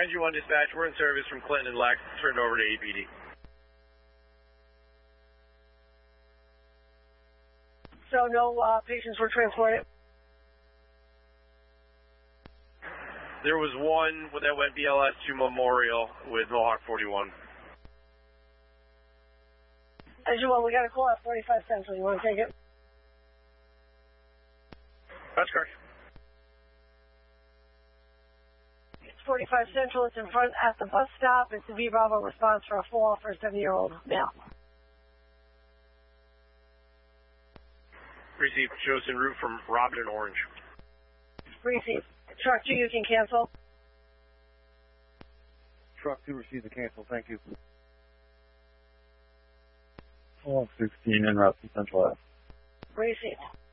NG1 dispatch, we're in service from Clinton and Lex, turned over to APD. So no patients were transported? There was one that went BLS to Memorial with Mohawk 41. NG1, we got a call at 45 Central. You want to take it? That's correct. 45 Central, it's in front at the bus stop. It's a V Bravo response for a fall for a 70-year-old male. Received, chosen route from Robin and Orange. Received. Truck 2, you can cancel. Truck 2 received the cancel, thank you. 16 en route to Central Ave. Received.